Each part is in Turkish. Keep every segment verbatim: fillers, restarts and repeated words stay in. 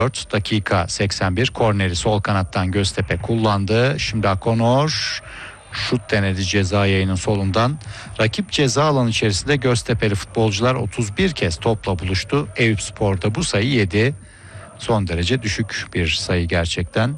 dört dakika seksen bir, korneri sol kanattan Göztepe kullandı. Şimdi Akonor şut denedi ceza yayının solundan. Rakip ceza alanı içerisinde Göztepe'li futbolcular otuz bir kez topla buluştu. Eyüpspor'da bu sayı yedi. Son derece düşük bir sayı gerçekten.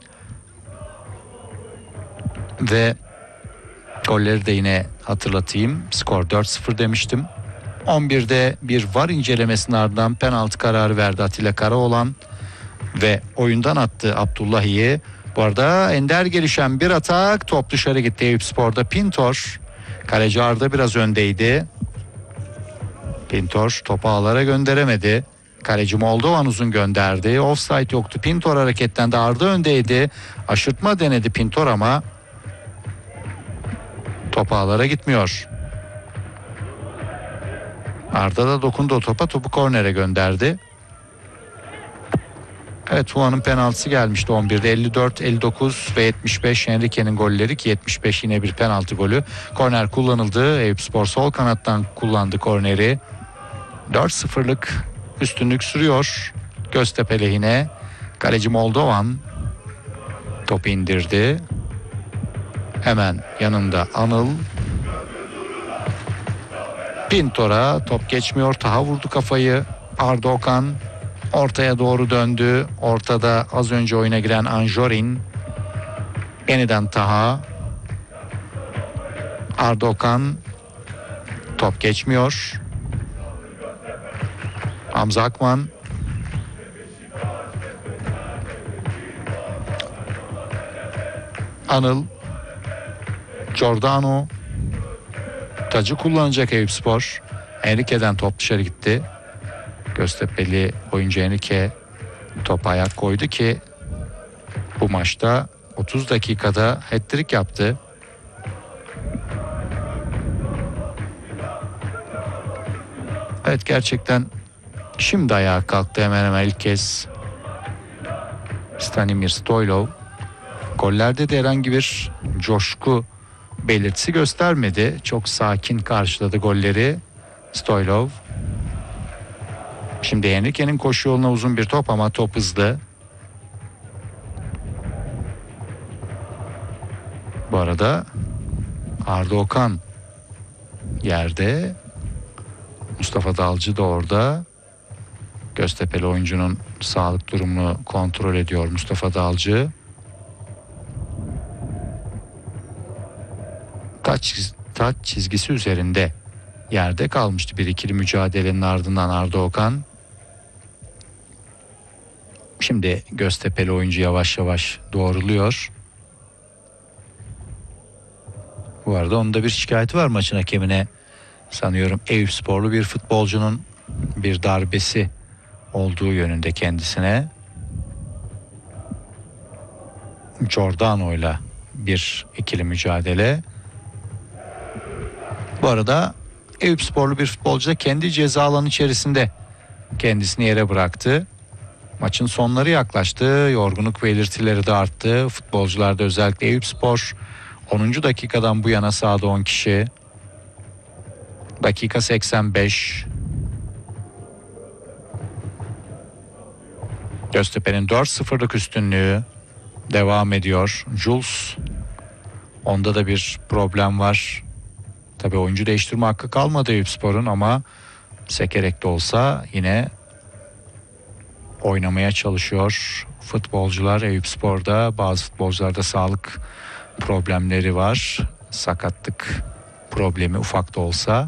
Ve golleri de yine hatırlatayım. Skor dört sıfır demiştim. on birde bir V A R incelemesinin ardından penaltı kararı verdi Atilla Karaoğlan ve oyundan attı Abdullahi'yi. Bu arada ender gelişen bir atak, top dışarı gitti Eyüpspor'da. Pintor, kaleci Arda biraz öndeydi. Pintor topu ağlara gönderemedi. Kaleci Moldovan uzun gönderdi. Offside yoktu. Pintor hareketlendi. Arda öndeydi. Aşırtma denedi Pintor ama top ağlara gitmiyor. Arda da dokundu o topa. Topu kornere gönderdi. Evet, Huan'ın penaltısı gelmişti on birde. elli dört, elli dokuz ve yetmiş beş Henrique'nin golleri ki yetmiş beş yine bir penaltı golü. Korner kullanıldı. Eyüpspor sol kanattan kullandı korneri. dört sıfırlık üstünlük sürüyor Göztepe lehine. Kaleci Moldovan topu indirdi. Hemen yanında Anıl. Pintor'a top geçmiyor. Taha vurdu kafayı. Arda Okan ortaya doğru döndü. Ortada az önce oyuna giren Anjorin. Yeniden Taha. Arda Okan. Top geçmiyor. Hamza Akman. Anıl. Giordano. Tacı kullanacak Eyüpspor. Henrique'den top dışarı gitti. Göztepe'li oyuncu Henrique topa ayak koydu ki bu maçta otuz dakikada hat-trick yaptı. Evet, gerçekten şimdi ayağa kalktı hemen hemen ilk kez Stanimir Stoylov. Gollerde de herhangi bir coşku belirtisi göstermedi. Çok sakin karşıladı golleri Stoylov. Şimdi Henrique'nin koşu yoluna uzun bir top ama top hızlı. Bu arada Arda Okan yerde. Mustafa Dalcı da orada. Göztepe'li oyuncunun sağlık durumunu kontrol ediyor Mustafa Dalcı. Taç, taç çizgisi üzerinde yerde kalmıştı bir ikili mücadelenin ardından Arda Okan. Şimdi Göztepe'li oyuncu yavaş yavaş doğruluyor. Bu arada onda bir şikayeti var maçın hakemine. Sanıyorum Eyüpsporlu bir futbolcunun bir darbesi olduğu yönünde kendisine. Giordano'yla bir ikili mücadele. Bu arada Eyüpsporlu bir futbolcu da kendi ceza alanı içerisinde kendisini yere bıraktı. Maçın sonları yaklaştı. Yorgunluk belirtileri de arttı. Futbolcularda özellikle Eyüpspor onuncu dakikadan bu yana sahada on kişi. Dakika seksen beş. Göztepe'nin dört sıfırlık üstünlüğü devam ediyor. Jules, onda da bir problem var. Tabii oyuncu değiştirme hakkı kalmadı Eyüpspor'un ama sekerek de olsa yine oynamaya çalışıyor futbolcular Eyüpspor'da. Bazı futbolcularda sağlık problemleri var. Sakatlık problemi ufak da olsa.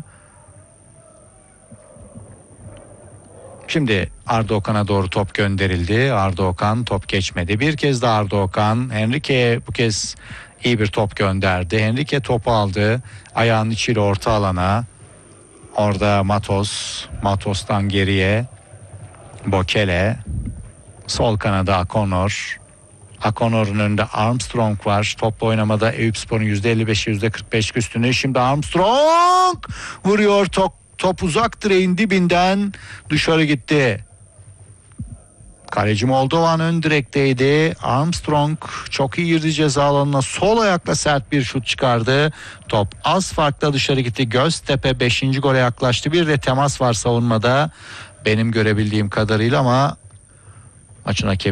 Şimdi Arda Okan'a doğru top gönderildi. Arda Okan top geçmedi. Bir kez de Arda Okan. Henrique bu kez iyi bir top gönderdi. Henrique topu aldı. Ayağının içiyle orta alana. Orada Matos. Matos'tan geriye Bokele. Sol kanada Akonor. Akonor'un önünde Armstrong var. Topla oynamada Eyüpspor'un yüzde elli beş yüzde kırk beş üstünü. Şimdi Armstrong vuruyor. Top, top uzak direğin dibinden dışarı gitti. Kaleci Moldovan ön direkteydi. Armstrong çok iyi girdi ceza alanına. Sol ayakla sert bir şut çıkardı. Top az farkla dışarı gitti. Göztepe beşinci gole yaklaştı. Bir de temas var savunmada benim görebildiğim kadarıyla ama maçın hakemi